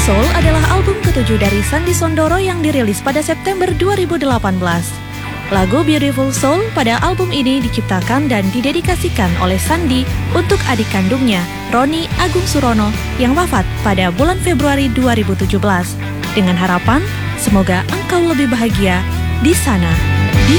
Soul adalah album ke-7 dari Sandy Sondoro yang dirilis pada September 2018. Lagu Beautiful Soul pada album ini diciptakan dan didedikasikan oleh Sandy untuk adik kandungnya, Roni Agung Surono, yang wafat pada bulan Februari 2017. Dengan harapan, semoga engkau lebih bahagia di sana.